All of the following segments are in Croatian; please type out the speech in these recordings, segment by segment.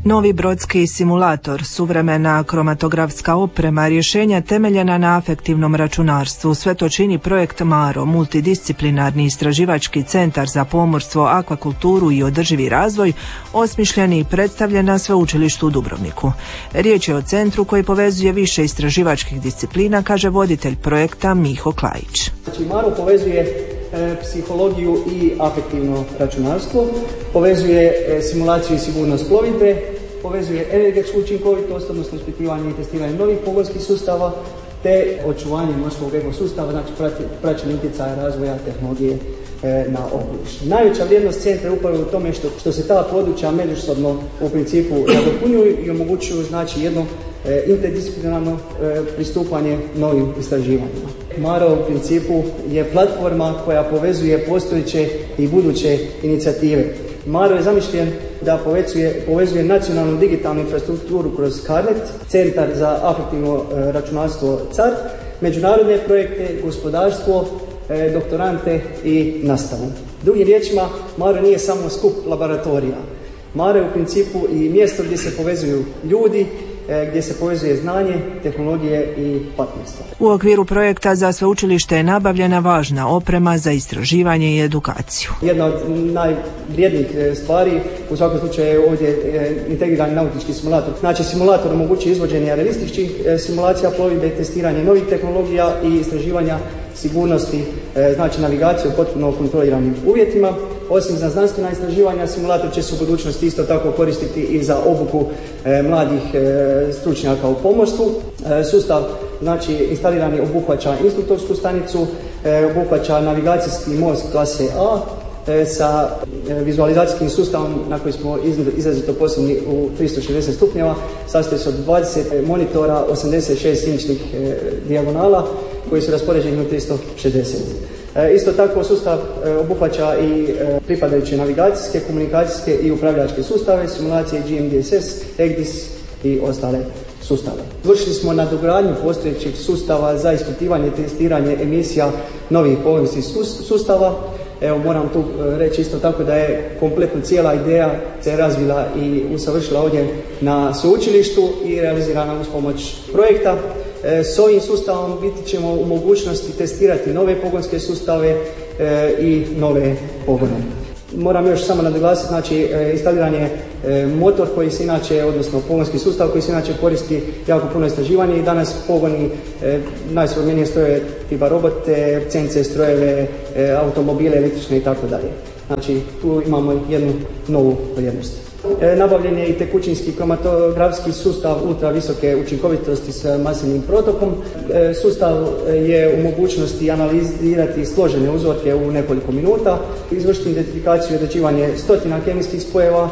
Novi brodski simulator, suvremena kromatografska oprema, rješenja temeljena na afektivnom računarstvu, sve to čini projekt MARO, multidisciplinarni istraživački centar za pomorstvo, akvakulturu i održivi razvoj, osmišljen i predstavljen na Sveučilištu u Dubrovniku. Riječ je o centru koji povezuje više istraživačkih disciplina, kaže voditelj projekta Miho Klajić. Znači, MARO povezuje psihologiju i afektivno računarstvo, povezuje simulaciju i sigurnost plovidbe, povezuje energetsku učinkovitost, odnosno ispitivanje i testiranje novih pogonskih sustava, te očuvanje morskog ekosustava, znači praćenje utjecaja razvoja tehnologije na okoliš. Najveća vrijednost centra je upravo u tome što se ta područja međusobno u principu nadopunjuju i omogućuju znači jedno interdisciplinarno pristupanje novim istraživanjima. MARO u principu je platforma koja povezuje postojeće i buduće inicijative. MARO je zamišljen da povezuje nacionalnu digitalnu infrastrukturu kroz CARNET, Centar za afektivno računarstvo CAR, međunarodne projekte, gospodarstvo, doktorante i nastavu. Drugim riječima, MARO nije samo skup laboratorija. MARO je u principu i mjesto gdje se povezuju ljudi, gdje se povezuje znanje, tehnologije i partnerstva. U okviru projekta za sveučilište je nabavljena važna oprema za istraživanje i edukaciju. Jedna od najvrijednijih stvari, u svakom slučaju je ovdje integrirani nautički simulator. Znači, simulator omogućuje izvođenje realističnih simulacija plovidbe, testiranje novih tehnologija i istraživanja sigurnosti, znači navigaciju u potpuno kontroliranim uvjetima. Osim za znanstvena istraživanja, simulator će se u budućnosti isto tako koristiti i za obuku mladih stručnjaka u pomorstvu. Sustav, znači, instalirani obuhvaća instruktorsku stanicu, obuhvaća navigacijski most klase A sa vizualizacijskim sustavom na koji smo izrazito posebni u 360 stupnjeva. Sastoji se od 20 monitora, 86 inčnih dijagonala koji su raspoređeni u 360. Isto tako sustav obuhvaća i pripadajuće navigacijske, komunikacijske i upravljačke sustave, simulacije GMDSS, EGDIS i ostale sustave. Izvršili smo nadogradnju postojećih sustava za ispitivanje i testiranje emisija novih pogonskih sustava. Evo, moram tu reći isto tako da je kompletno cijela ideja se razvila i usavršila ovdje na sveučilištu i realizirana uz pomoć projekta. S ovim sustavom biti ćemo u mogućnosti testirati nove pogonske sustave i nove pogone. Moram još samo naglasiti, znači, instaliran je motor koji se inače, odnosno pogonski sustav koji se inače koristi jako puno istraživanje i danas pogoni najsuvremenije strojeve tipa robote, CNC strojeve, automobile, električne i tako dalje. Znači, tu imamo jednu novu vrijednost. Nabavljen je i tekućinski kromatografski sustav ultra visoke učinkovitosti s masivnim protokom. Sustav je u mogućnosti analizirati složene uzorke u nekoliko minuta, izvršiti identifikaciju i određivanje stotina kemijskih spojeva,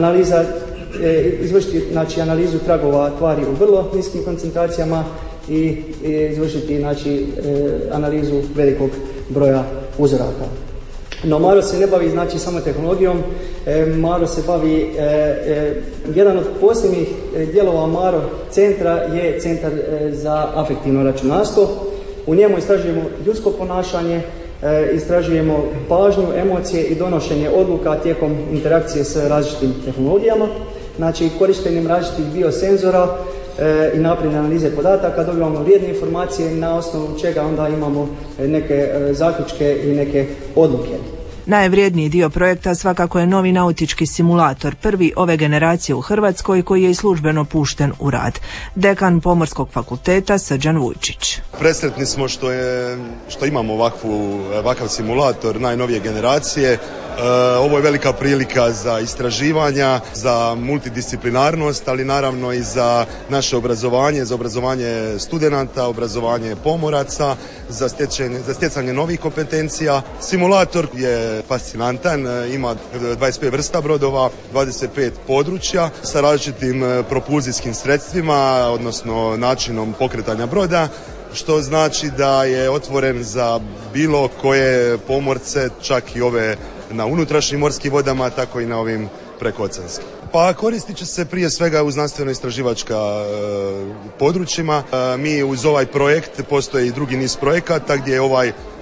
izvršiti, znači, analizu tragova tvari u vrlo niskim koncentracijama i izvršiti, znači, analizu velikog broja uzoraka. No, MARO se ne bavi, znači, samo tehnologijom. MARO se bavi, jedan od posebnih dijelova MARO centra je Centar za afektivno računarstvo. U njemu istražujemo ljudsko ponašanje, istražujemo pažnju, emocije i donošenje odluka tijekom interakcije s različitim tehnologijama. Znači, korištenjem različitih biosenzora i napredne analize podataka dobivamo vrijedne informacije na osnovu čega onda imamo neke zaključke i neke odluke. Najvrijedniji dio projekta svakako je novi nautički simulator, prvi ove generacije u Hrvatskoj koji je i službeno pušten u rad. Dekan Pomorskog fakulteta Srđan Vujčić. Presretni smo što imamo ovakav simulator najnovije generacije. Ovo je velika prilika za istraživanja, za multidisciplinarnost, ali naravno i za naše obrazovanje, za obrazovanje studenata, obrazovanje pomoraca, za stjecanje novih kompetencija. Simulator je fascinantan, ima 25 vrsta brodova, 25 područja sa različitim propulzijskim sredstvima, odnosno načinom pokretanja broda, što znači da je otvoren za bilo koje pomorce, čak i ove na unutrašnjim morskim vodama, tako i na ovim prekooceanskim. Pa koristit će se prije svega u znanstveno-istraživačka područjima. Mi uz ovaj projekt, postoji i drugi niz projekata gdje ovaj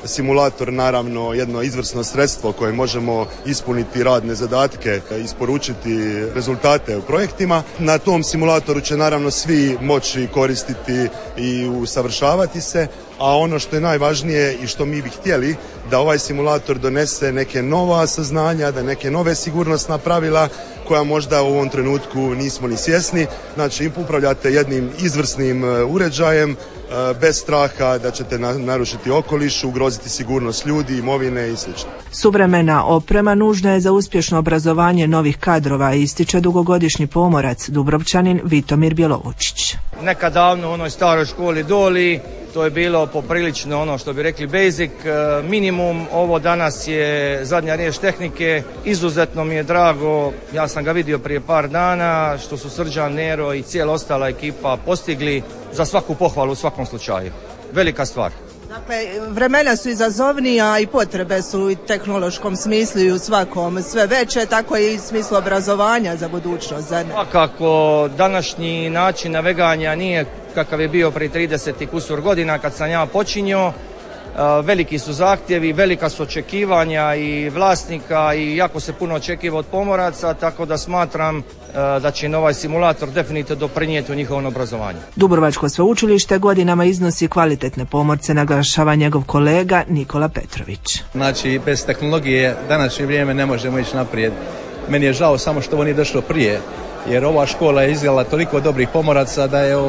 simulator naravno jedno izvrsno sredstvo koje možemo ispuniti radne zadatke, isporučiti rezultate u projektima. Na tom simulatoru će naravno svi moći koristiti i usavršavati se, a ono što je najvažnije i što mi bi htjeli da ovaj simulator donese neke nova saznanja, da neke nove sigurnosna pravila koja možda u ovom trenutku nismo ni svjesni. Znači upravljate jednim izvrsnim uređajem bez straha da ćete narušiti okoliš, ugroziti sigurnost ljudi, imovine i sl. Suvremena oprema nužna je za uspješno obrazovanje novih kadrova, ističe dugogodišnji pomorac Dubrovčanin Vitomir Bjelovučić. Nekad davno u onoj staroj školi Doli to je bilo poprilično ono što bi rekli basic, minimum. Ovo danas je zadnja riječ tehnike. Izuzetno mi je drago, ja sam ga vidio prije par dana, što su Srđan, Nero i cijela ostala ekipa postigli. Za svaku pohvalu u svakom slučaju. Velika stvar. Dakle, vremena su izazovnija i potrebe su i tehnološkom smislu i u svakom sve veće, tako i u smislu obrazovanja za budućnost. Svakako, današnji način naveganja nije kakav je bio prije 30 i kusur godina kad sam ja počinio. Veliki su zahtjevi, velika su očekivanja i vlasnika i jako se puno očekiva od pomoraca, tako da smatram da će ovaj simulator definitivno doprinijeti u njihovom obrazovanju. Dubrovačko sveučilište godinama iznosi kvalitetne pomorce, naglašava njegov kolega Nikola Petrović. Znači, bez tehnologije današnje vrijeme ne možemo ići naprijed. Meni je žao samo što ovo nije došlo prije, jer ova škola je izgledala toliko dobrih pomoraca da je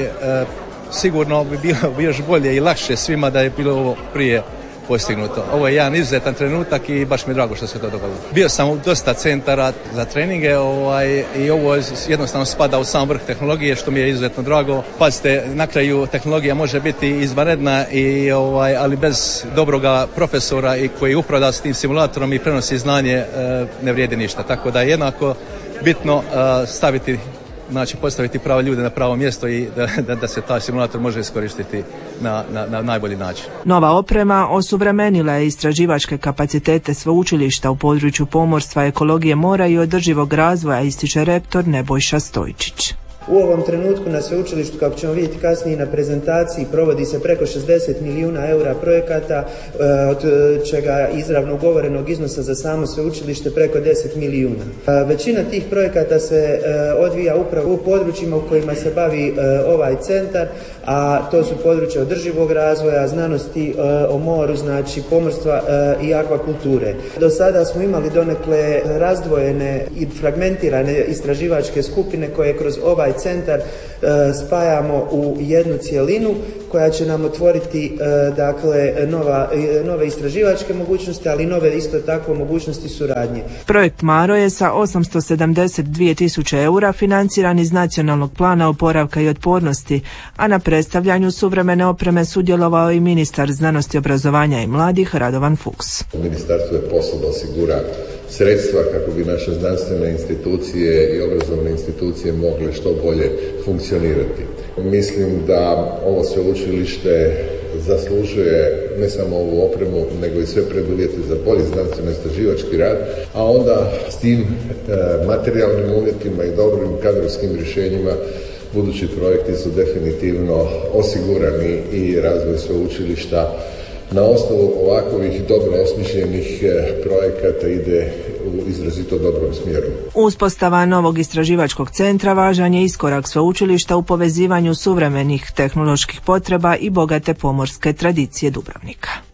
sigurno bi bilo još bolje i lakše svima da je bilo ovo prije postignuto. Ovo je jedan izuzetan trenutak i baš mi je drago što se to dogodilo. Bio sam u dosta centara za treninge i ovo jednostavno spada u sam vrh tehnologije, što mi je izuzetno drago. Pazite, na kraju tehnologija može biti izvanredna ali bez dobroga profesora i koji upravlja s tim simulatorom i prenosi znanje ne vrijedi ništa. Tako da je jednako bitno postaviti prave ljude na pravo mjesto i da se taj simulator može iskoristiti na najbolji način. Nova oprema osuvremenila je istraživačke kapacitete sveučilišta u području pomorstva, ekologije mora i održivog razvoja, ističe rektor Nebojša Stojčić. U ovom trenutku na sveučilištu, kako ćemo vidjeti kasnije na prezentaciji, provodi se preko 60 milijuna eura projekata, od čega izravno ugovorenog iznosa za samo sveučilište preko 10 milijuna. Većina tih projekata se odvija upravo u područjima u kojima se bavi ovaj centar, a to su područja održivog razvoja, znanosti o moru, znači pomorstva i akvakulture. Do sada smo imali donekle razdvojene i fragmentirane istraživačke skupine koje kroz ovaj centar spajamo u jednu cjelinu koja će nam otvoriti nove istraživačke mogućnosti, ali nove isto tako mogućnosti suradnje. Projekt Maro je sa 872.000 eura financiran iz Nacionalnog plana oporavka i otpornosti, a na predstavljanju suvremene opreme sudjelovao i ministar znanosti, obrazovanja i mladih Radovan Fuchs. Ministarstvo je posao da osigura sredstva kako bi naše znanstvene institucije i obrazovne institucije mogle što bolje funkcionirati. Mislim da ovo sveučilište zaslužuje ne samo ovu opremu, nego i sve preduvjete za bolji znanstveno-istraživački rad, a onda s tim materijalnim uvjetima i dobrim kadrovskim rješenjima budući projekti su definitivno osigurani i razvoj sveučilišta na osnovu ovakvih dobro osmišljenih projekata ide u izrazito dobrom smjeru. Uspostava novog istraživačkog centra važan je iskorak sveučilišta u povezivanju suvremenih tehnoloških potreba i bogate pomorske tradicije Dubrovnika.